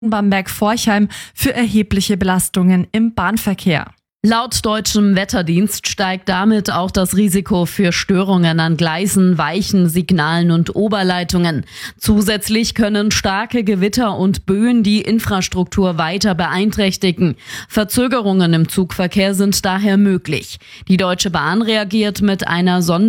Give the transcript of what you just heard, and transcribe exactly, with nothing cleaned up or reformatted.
Bamberg-Forchheim für erhebliche Belastungen im Bahnverkehr. Laut deutschem Wetterdienst steigt damit auch das Risiko für Störungen an Gleisen, Weichen, Signalen und Oberleitungen. Zusätzlich können starke Gewitter und Böen die Infrastruktur weiter beeinträchtigen. Verzögerungen im Zugverkehr sind daher möglich. Die Deutsche Bahn reagiert mit einer Sonder